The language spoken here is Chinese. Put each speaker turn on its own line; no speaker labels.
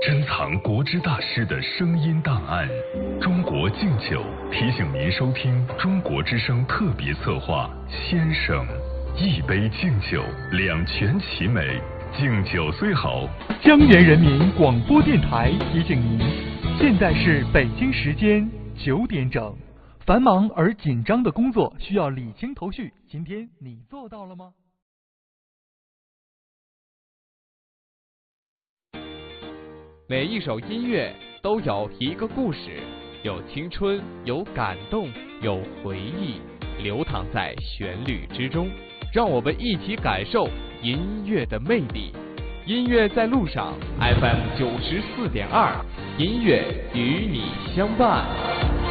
珍藏国之大师的声音档案。中国敬酒提醒您收听中国之声特别策划《先生》，一杯敬酒，两全其美。敬酒虽好，
江源人民广播电台提醒您，现在是北京时间9点整。繁忙而紧张的工作需要理清头绪，今天你做到了吗？
每一首音乐都有一个故事，有青春，有感动，有回忆，流淌在旋律之中。让我们一起感受音乐的魅力。音乐在路上 ，FM 94.2，音乐与你相伴。